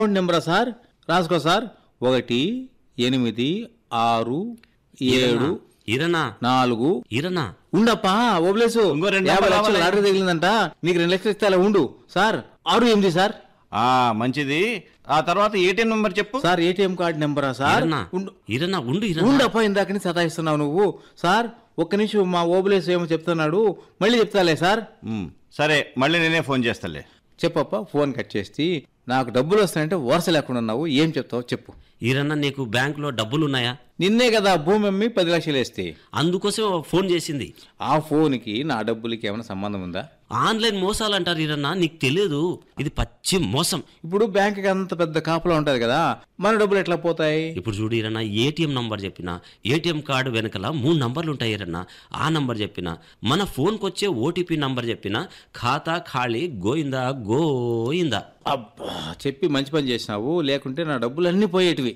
Account నెంబరా sir? రాసుకో sir. 1 8 6 7 ఇరనా 4 ఇరనా ఉండప్పా Obulesu. ఇంకో 2 50 నెంబర్లు లక్షలు రావాలి. లాటరీ తగిలిందంట. నీకు 2 లక్షలు ఇస్తే అలా ఉండు సార్. 6 8 సార్. మంచిది. ఆ తర్వాత ఏటీఎం నెంబర్ చెప్పు. Sir ATM card నెంబరా sir? ఇరనా ఉండు ఇరనా ఉండు ఇరనా ఉండప్పా, ఇందాకని సతాయిస్తున్నావు నువ్వు సార్. ఒక్క నిమిషం మా ఓబులేసు ఏమో చెప్తున్నాడు, మళ్ళీ చెప్తాలే సార్. సరే, మళ్ళీ నేనే ఫోన్ చేస్తాలే. చెప్పప్ప. ఫోన్ కట్ చేసి నాకు డబ్బులు వస్తాయంటే వరుస లేకుండా ఉన్నావు, ఏం చెప్తావు చెప్పు. ఇరన్నా నీకు బ్యాంకులో డబ్బులున్నాయా? నిన్నే కదా భూమి అమ్మి 10 లక్షలు వేస్తే. అందుకోసం ఫోన్ చేసింది. ఆ ఫోన్కి నా డబ్బులకి ఏమైనా సంబంధం ఉందా? ఆన్లైన్ మోసాలు అంటారు ఇరన్నా, నీకు తెలియదు. ఇది పచ్చి మోసం. ఇప్పుడు బ్యాంక్కి అంత పెద్ద కాపలా ఉంటుంది కదా, మన డబ్బులు ఎట్లా పోతాయి? ఇప్పుడు చూడు ఇరన్నా, ఏటీఎం నంబర్ చెప్పిన, ఏటీఎం కార్డు వెనకల 3 నంబర్లు ఉంటాయి ఇరన్నా. ఆ నంబర్ చెప్పిన, మన ఫోన్కి వచ్చే ఓటీపీ నంబర్ చెప్పిన, ఖాతా ఖాళీ గోయిందా గోయిందా. అబ్బా, చెప్పి మంచి పని చేసినావు, లేకుంటే నా డబ్బులు అన్నీ పోయేటివి.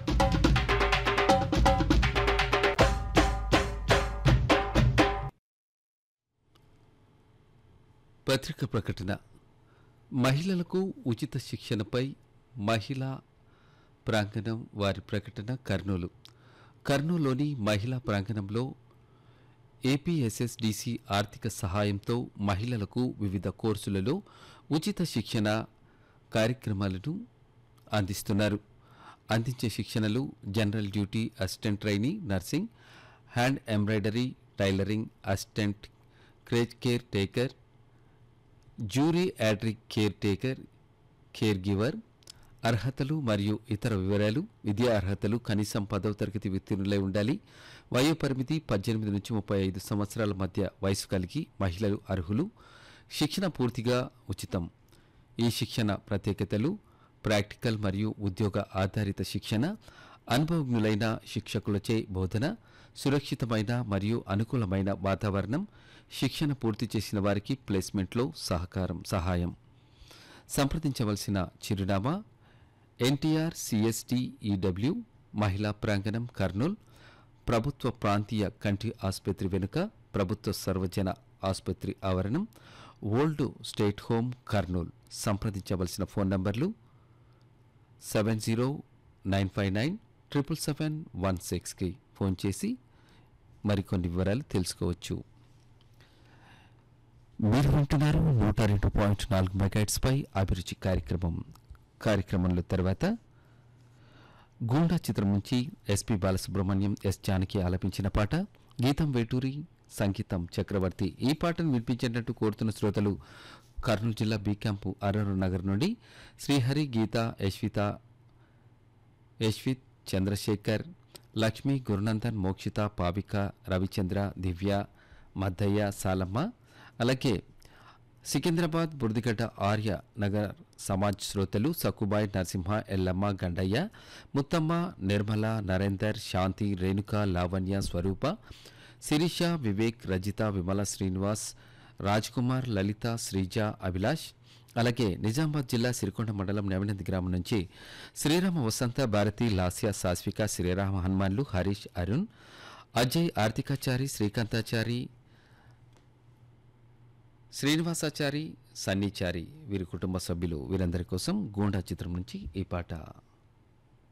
పత్రిక ప్రకటన. మహిళలకు ఉచిత శిక్షణపై మహిళా ప్రాంగణం వారి ప్రకటన. కర్నూలులోని మహిళా ప్రాంగణంలో ఏపీఎస్ఎస్డిసి ఆర్థిక సహాయంతో మహిళలకు వివిధ కోర్సులలో ఉచిత శిక్షణ కార్యక్రమాలను అందిస్తున్నారు. అందించే శిక్షణలు general duty assistant trainee, nursing, hand embroidery, tailoring assistant, care taker, jury యాడ్రిక్ care taker, care giver. అర్హతలు మరియు ఇతర వివరాలు. విద్యా అర్హతలు కనీసం 10వ తరగతి ఉత్తీర్ణులై ఉండాలి. వయోపరిమితి 18 నుంచి 35 సంవత్సరాల మధ్య వయసు కలిగి మహిళలు అర్హులు. శిక్షణ పూర్తిగా ఉచితం. ఈ శిక్షణ ప్రత్యేకతలు: ప్రాక్టికల్ మరియు ఉద్యోగ ఆధారిత శిక్షణ, అనుభవజ్ఞులైన శిక్షకులచే బోధన, సురక్షితమైన మరియు అనుకూలమైన వాతావరణం, శిక్షణ పూర్తి చేసిన వారికి ప్లేస్మెంట్లో సహాయం. సంప్రదించవలసిన చిరునామా ఎన్టీఆర్ CSTEW, మహిళా ప్రాంగణం, కర్నూల్, ప్రభుత్వ ప్రాంతీయ కంటి ఆసుపత్రి వెనుక, ప్రభుత్వ సర్వజన ఆసుపత్రి ఆవరణం, ఓల్డ్ స్టేట్ హోమ్, కర్నూల్. సంప్రదించవలసిన ఫోన్ నంబర్లు 7095977716కి ఫోన్ చేసి మరికొన్ని వివరాలు తెలుసుకోవచ్చు. మీరు వింటున్నారు 102.4 మెగాహెర్ట్జ్పై అభిరుచి కార్యక్రమంలో తర్వాత గూండా చిత్రం నుంచి ఎస్పి బాలసుబ్రహ్మణ్యం, ఎస్ జానకి ఆలపించిన పాట. గీతం వేటూరి, సంగీతం చక్రవర్తి. ఈ పాటను వినిపించేటట్టు కోరుతున్న శ్రోతలు కర్నూలు జిల్లా బి క్యాంపు అరరు నగర్ నుండి శ్రీహరి, గీత, యశ్విత్, చంద్రశేఖర్, లక్ష్మి, గురునందన్, మోక్షిత, పావిక, రవిచంద్ర, దివ్య, మద్దయ్య, సాలమ్మ. అలాగే సికింద్రాబాద్ బుర్దిగడ్డ ఆర్య నగర్ సమాజ్ శ్రోతలు సక్కుబాయ్, నరసింహ, ఎల్లమ్మ, గండయ్య, ముత్తమ్మ, నిర్మల, నరేందర్, శాంతి, రేణుక, లావణ్య, స్వరూప, శిరీష, వివేక్, రజిత, విమల, శ్రీనివాస్, రాజ్కుమార్, లలిత, శ్రీజ, అభిలాష్. అలాగే నిజామాబాద్ జిల్లా సిరికొండ మండలం నవినంది గ్రామం నుంచి శ్రీరామ వసంత, భారతి, లాస్య, సాస్విక, శ్రీరామ హనుమాన్లు, హరీష్, అరుణ్, అజయ్, ఆర్తికాచారి, శ్రీకాంతాచారి, శ్రీనివాసాచారి, సన్నీచారి, వీరి కుటుంబ సభ్యులు, వీరందరి కోసం గూండా చిత్రం నుంచి ఈ పాట.